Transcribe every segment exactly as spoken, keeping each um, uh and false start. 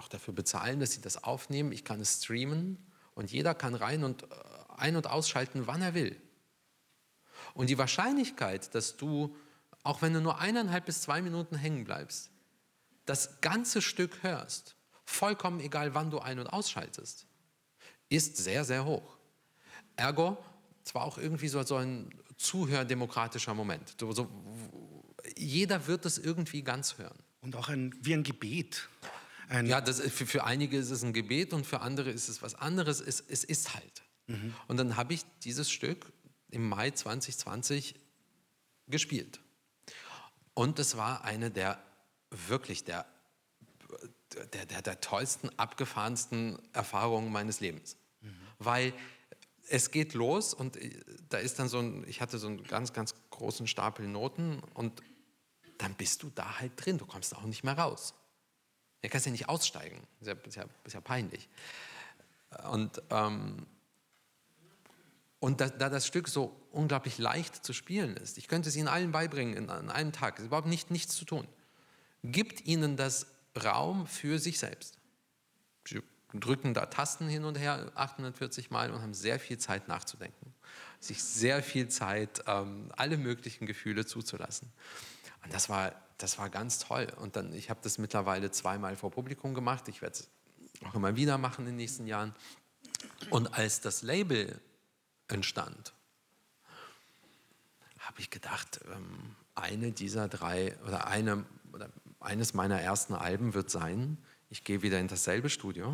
dafür bezahlen, dass sie das aufnehmen. Ich kann es streamen und jeder kann rein und äh, ein- und ausschalten, wann er will. Und die Wahrscheinlichkeit, dass du, auch wenn du nur eineinhalb bis zwei Minuten hängen bleibst, das ganze Stück hörst, vollkommen egal, wann du ein- und ausschaltest, ist sehr, sehr hoch. Ergo, es war auch irgendwie so, so ein zuhördemokratischer Moment. So, so, jeder wird es irgendwie ganz hören. Und auch ein, wie ein Gebet. Ein ja, das, für, für einige ist es ein Gebet und für andere ist es was anderes. Es, es ist halt. Mhm. Und dann habe ich dieses Stück im Mai zwanzig zwanzig gespielt. Und es war eine der wirklich der, der, der, der tollsten, abgefahrensten Erfahrungen meines Lebens. Mhm. Weil es geht los und da ist dann so ein, ich hatte so einen ganz, ganz großen Stapel Noten und dann bist du da halt drin, du kommst auch nicht mehr raus. Du kannst ja nicht aussteigen, das ist ja, ist ja, ist ja peinlich. Und, ähm, und da, da das Stück so unglaublich leicht zu spielen ist, ich könnte es Ihnen allen beibringen in, an einem Tag, es ist überhaupt nicht, nichts zu tun, gibt Ihnen das Raum für sich selbst. Sie drücken da Tasten hin und her achthundertvierzig Mal und haben sehr viel Zeit nachzudenken, sich sehr viel Zeit, ähm, alle möglichen Gefühle zuzulassen. Und das war, das war ganz toll. Und dann, ich habe das mittlerweile zweimal vor Publikum gemacht. Ich werde es auch immer wieder machen in den nächsten Jahren. Und als das Label entstand, habe ich gedacht, ähm, eine dieser drei oder, eine, oder eines meiner ersten Alben wird sein, ich gehe wieder in dasselbe Studio.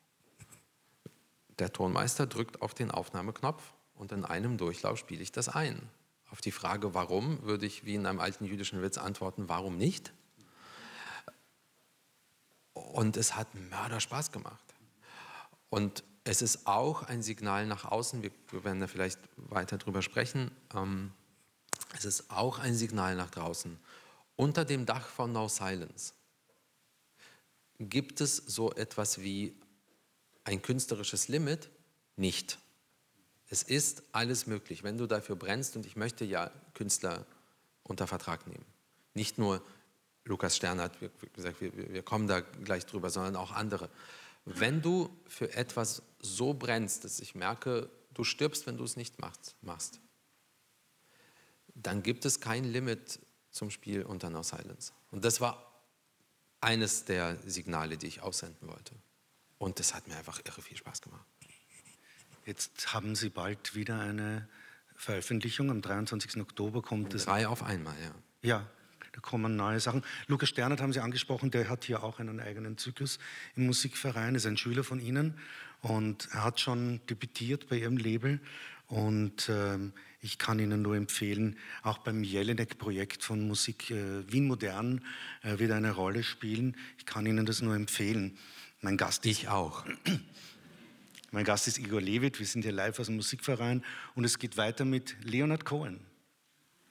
Der Tonmeister drückt auf den Aufnahmeknopf und in einem Durchlauf spiele ich das ein. Auf die Frage, warum, würde ich wie in einem alten jüdischen Witz antworten, warum nicht? Und es hat Mörderspaß gemacht. Und es ist auch ein Signal nach außen, wir, wir werden da vielleicht weiter drüber sprechen, ähm, es ist auch ein Signal nach draußen. Unter dem Dach von No Silence gibt es so etwas wie ein künstlerisches Limit? Nicht. Es ist alles möglich, wenn du dafür brennst, und ich möchte ja Künstler unter Vertrag nehmen. Nicht nur Lukas Sternert, wie gesagt, wir, wir kommen da gleich drüber, sondern auch andere. Wenn du für etwas so brennst, dass ich merke, du stirbst, wenn du es nicht machst, machst, dann gibt es kein Limit zum Spiel unter No Silence. Und das war eines der Signale, die ich aussenden wollte. Und das hat mir einfach irre viel Spaß gemacht. Jetzt haben Sie bald wieder eine Veröffentlichung. Am dreiundzwanzigsten Oktober kommt es. Drei auf einmal, ja. Ja, da kommen neue Sachen. Lukas Sternert haben Sie angesprochen, der hat hier auch einen eigenen Zyklus im Musikverein, ist ein Schüler von Ihnen und er hat schon debütiert bei Ihrem Label. Und ähm, ich kann Ihnen nur empfehlen, auch beim Jelinek-Projekt von Musik äh, Wien Modern äh, wird eine Rolle spielen. Ich kann Ihnen das nur empfehlen. Mein Gast ich auch. Mein Gast ist Igor Levit, wir sind hier live aus dem Musikverein und es geht weiter mit Leonard Cohen.